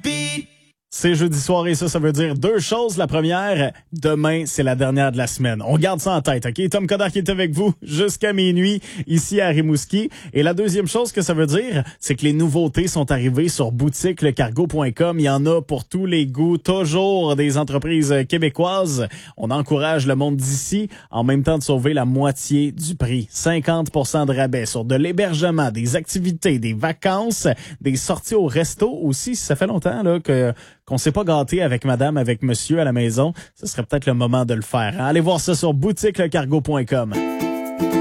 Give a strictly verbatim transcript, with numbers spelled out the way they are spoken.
C'est jeudi soir et ça, ça veut dire deux choses. La première, demain, c'est la dernière de la semaine. On garde ça en tête, OK? Tom Coderre qui est avec vous jusqu'à minuit ici à Rimouski. Et la deuxième chose que ça veut dire, c'est que les nouveautés sont arrivées sur boutique le cargo point com. Il y en a pour tous les goûts, toujours des entreprises québécoises. On encourage le monde d'ici en même temps de sauver la moitié du prix. cinquante pour cent de rabais sur de l'hébergement, des activités, des vacances, des sorties au resto aussi. Ça fait longtemps là que qu'on s'est pas gâté avec madame, avec monsieur à la maison, ce serait peut-être le moment de le faire. Hein? Allez voir ça sur boutique le cargo point com.